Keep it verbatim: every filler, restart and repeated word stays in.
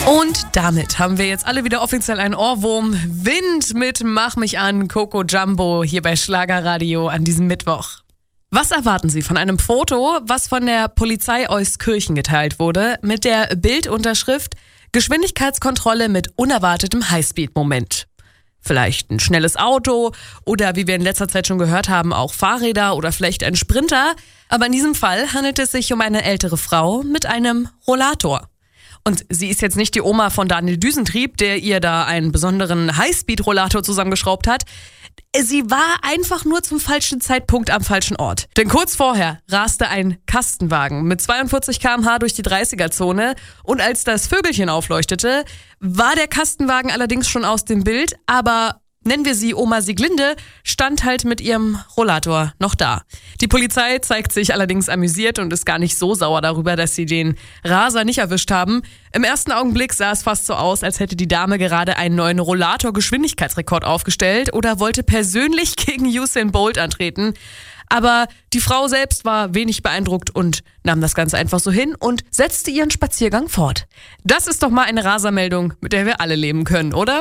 Und damit haben wir jetzt alle wieder offiziell einen Ohrwurm. Wind mit Mach mich an, Coco Jumbo hier bei Schlagerradio an diesem Mittwoch. Was erwarten Sie von einem Foto, was von der Polizei Euskirchen geteilt wurde, mit der Bildunterschrift Geschwindigkeitskontrolle mit unerwartetem Highspeed-Moment? Vielleicht ein schnelles Auto oder, wie wir in letzter Zeit schon gehört haben, auch Fahrräder oder vielleicht ein Sprinter. Aber in diesem Fall handelt es sich um eine ältere Frau mit einem Rollator. Und sie ist jetzt nicht die Oma von Daniel Düsentrieb, der ihr da einen besonderen Highspeed-Rollator zusammengeschraubt hat. Sie war einfach nur zum falschen Zeitpunkt am falschen Ort. Denn kurz vorher raste ein Kastenwagen mit zweiundvierzig Kilometer pro Stunde durch die dreißiger-Zone und als das Vögelchen aufleuchtete, war der Kastenwagen allerdings schon aus dem Bild, aber nennen wir sie Oma Sieglinde, stand halt mit ihrem Rollator noch da. Die Polizei zeigt sich allerdings amüsiert und ist gar nicht so sauer darüber, dass sie den Raser nicht erwischt haben. Im ersten Augenblick sah es fast so aus, als hätte die Dame gerade einen neuen Rollator-Geschwindigkeitsrekord aufgestellt oder wollte persönlich gegen Usain Bolt antreten. Aber die Frau selbst war wenig beeindruckt und nahm das Ganze einfach so hin und setzte ihren Spaziergang fort. Das ist doch mal eine Rasermeldung, mit der wir alle leben können, oder?